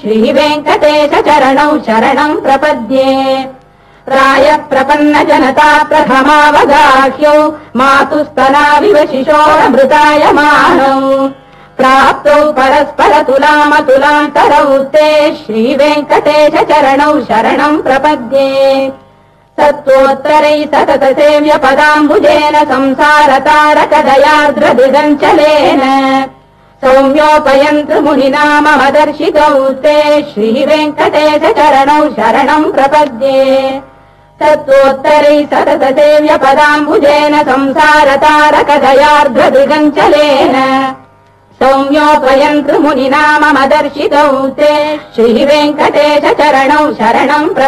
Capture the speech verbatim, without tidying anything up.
श्रीवेङ्कटेश चरणौ शरणम् प्रपद्ये प्रायः प्रपन्न जनता प्रथमावगाह्यौ मातुस्तनाविव शिशोरमृतायमानौ प्राप्तौ परस्पर तुलामतुलान्तरौ ते श्रीवेङ्कटेश चरणौ शरणम् प्रपद्ये सत्त्वोत्तरै सतत सेव्य पदाम्बुजेन संसारतारकदयार्द्रदिगञ्चलेन सौम्योपयन्तृ मुनिना मम दर्शितौ ते श्रीवेङ्कटेश चरणौ शरणम् प्रपद्ये सत्त्वोत्तरै सतत सेव्य पदाम्बुजेन संसारतारकदयार्द्रदिगञ्चलेन सौम्योपयन्तृ मुनिना मम दर्शितौ ते श्रीवेङ्कटेश चरणौ शरणम्